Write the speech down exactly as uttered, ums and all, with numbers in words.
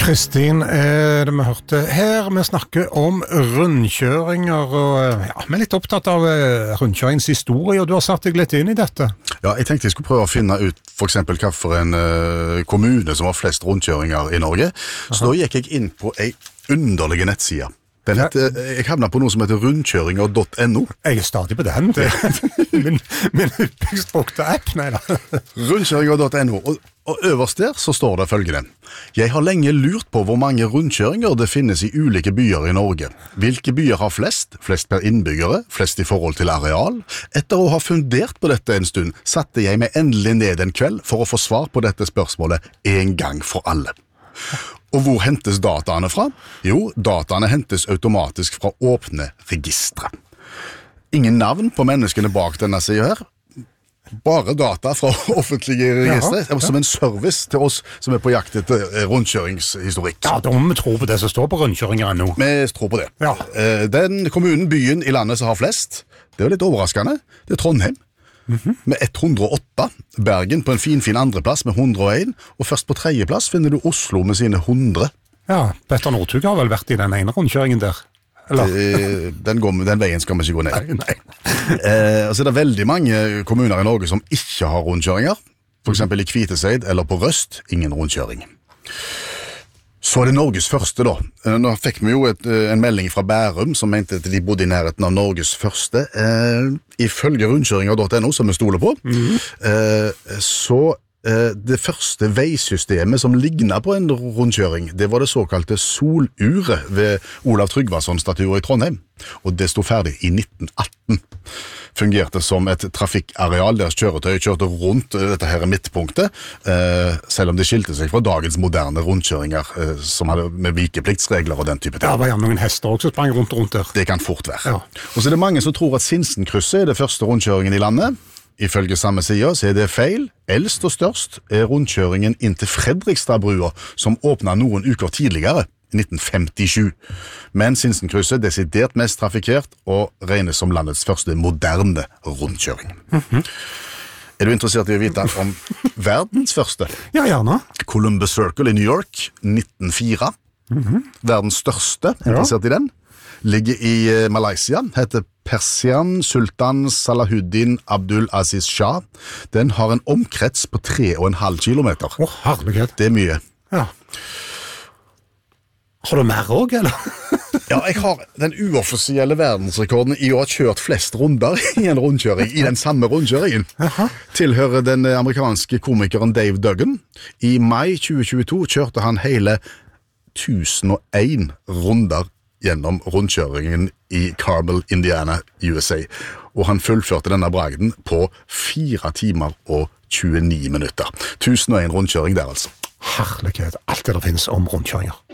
Kristin, er det vi hørte her, vi snakker om rundkjøringer, og ja, vi er litt opptatt av rundkjøringens historie, og du har satt deg litt inn i dette. Ja, jeg tenkte jeg skulle prøve å finne ut for eksempel hva for en uh, kommune som har flest rundkjøringer i Norge. Så Aha. Da gikk jeg inn på en underlig nettside. Den heter, jeg havnet på noe som heter rundkjøringer punktum no. Jeg er stadig på den. Det er min, min utbyggsbrukte app, nei da. rundkjøringer punktum no, og, og øverst der så står det følgende. Jeg har lenge lurt på hvor mange rundkjøringer det finnes i ulike byer i Norge. Hvilke byer har flest? Flest per innbyggere? Flest i forhold til areal? Etter å ha fundert på dette en stund, satte jeg meg endelig ned en kveld for å få svar på dette spørsmålet en gang for alle. Og hvor hentes dataene fra? Jo, dataene hentes automatisk fra åpne registre. Ingen navn på menneskene bak denne siden her. Bare data fra offentlige registre, ja, ja. Som en service til oss som er på jakt etter rundkjøringshistorikk. Ja, da må vi tro på det som står på rundkjøringer nå. Vi tror på det. Ja. Den kommunen, byen i landet som har flest, det er jo litt overraskende, det er Trondheim. Mm-hmm. Med hundre og åtte, Bergen på en fin, fin andreplass med hundre og en, og først på tredjeplass finner du Oslo med sine hundre. Ja, Petter Northug har vel vært i den ene rundkjøringen der? Det, den, går, den veien skal vi ikke gå ned. Nei, nei. eh, altså det er veldig mange kommuner i Norge som ikke har rundkjøringer. For eksempel i Kviteseid eller på Røst, ingen rundkjøring. Så er det Norges første da. Nå fikk vi jo et, en melding fra Bærum som mente at de bodde i nærheten av Norges første. Eh, ifølge rundkjøringer punktum no, som vi stoler på, mm-hmm. eh, så eh, det første veisystemet som lignet på en rundkjøring, det var det såkalte Soluret ved Olav Tryggvason-statuer i Trondheim. Og det stod ferdig i nitten atten. Fungerte som et trafikkareal deres kjøretøy kjørte rundt dette her midtpunktet, eh, selv om det skilte seg fra dagens moderne rundkjøringer, eh, som hadde med vikepliktsregler og den type ting. Ja, det var gjerne noen hester også sprang rundt rundt der. Det kan fort være. Ja. Og så er det mange som tror at Sinsenkrysset er det første rundkjøringen i landet. Ifølge samme side så er det feil. Eldst og størst er rundkjøringen inn til Fredrikstadbrua, som åpnet noen uker tidligere, i nitten femtisju. Men Sinsenkrysset er desidert mest trafikkert og regnes som landets første moderne rundkjøring. Mm-hmm. Er du interessert i å vite om verdens første? Ja, gjerne. Columbus Circle i New York, nitten oh fire. Mm-hmm. Verdens største, interessert ja. I den? Ligger i Malaysia, heter Persian Sultan Salahuddin Abdul Aziz Shah. Den har en omkrets på tre og en halv kilometer. Åh, oh, herlighet. Det er mye. Ja. Har du mer også, eller? Ja, jeg har den uoffisielle verdensrekorden i å ha kjørt flest runder i en rundkjøring, i den samme rundkjøringen. Aha. Tilhører den amerikanske komikeren Dave Duggan. I mai tjue tjueto kjørte han hele tusen og en runder gjennom rundkjøringen i Carmel, Indiana, U S A. Og han fullførte denne bragden på fire timer og tjueni minutter. tusen og en rundkjøring der, altså. Herlighet, alt det der finnes om rundkjøringer.